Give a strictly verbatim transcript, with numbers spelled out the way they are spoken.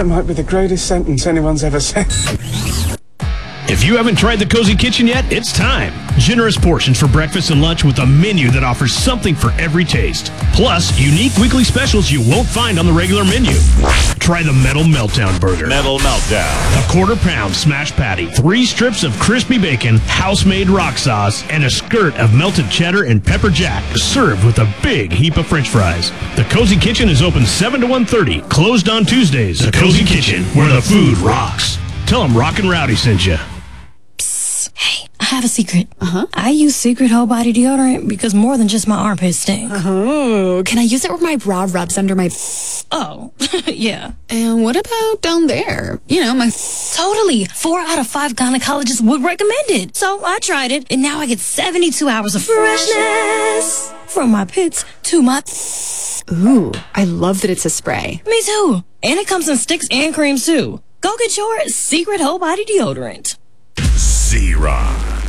That might be the greatest sentence anyone's ever said. If you haven't tried the Cozy Kitchen yet, it's time. Generous portions for breakfast and lunch with a menu that offers something for every taste. Plus, unique weekly specials you won't find on the regular menu. Try the Metal Meltdown Burger. Metal Meltdown. A quarter pound smashed patty, three strips of crispy bacon, house-made rock sauce, and a skirt of melted cheddar and pepper jack, served with a big heap of French fries. The Cozy Kitchen is open seven to one thirty, closed on Tuesdays. The Cozy Kitchen, where the food rocks. Tell them Rock and Rowdy sent you. Hey, I have a secret. Uh-huh. I use Secret Whole Body Deodorant because more than just my armpits stink. Oh, can I use it where my bra rubs under my... Oh, yeah. And what about down there? You know, my... Totally. Four out of five gynecologists would recommend it. So I tried it, and now I get seventy-two hours of freshness. From my pits to my... Ooh, I love that it's a spray. Me too. And it comes in sticks and creams too. Go get your Secret Whole Body Deodorant. Z-Rock.